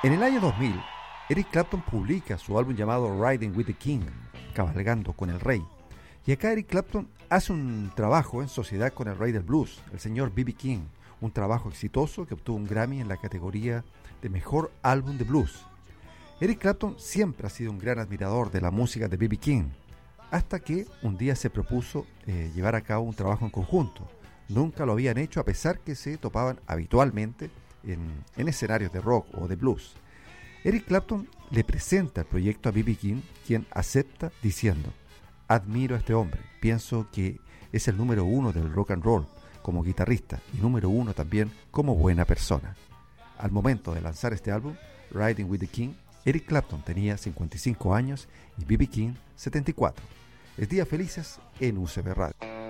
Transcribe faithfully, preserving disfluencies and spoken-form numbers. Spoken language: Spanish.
En el año dos mil, Eric Clapton publica su álbum llamado Riding with the King, cabalgando con el rey. Y acá Eric Clapton hace un trabajo en sociedad con el rey del blues, el señor B B King, un trabajo exitoso que obtuvo un Grammy en la categoría de Mejor Álbum de Blues. Eric Clapton siempre ha sido un gran admirador de la música de B B King, hasta que un día se propuso eh, llevar a cabo un trabajo en conjunto. Nunca lo habían hecho a pesar que se topaban habitualmente en, en escenarios de rock o de blues. Eric Clapton le presenta el proyecto a B B King, quien acepta diciendo: admiro a este hombre, pienso que es el número uno del rock and roll como guitarrista y número uno también como buena persona. Al momento de lanzar este álbum, Riding with the King, Eric Clapton tenía cincuenta y cinco años y B B King setenta y cuatro. Es Días Felices en U C B Radio.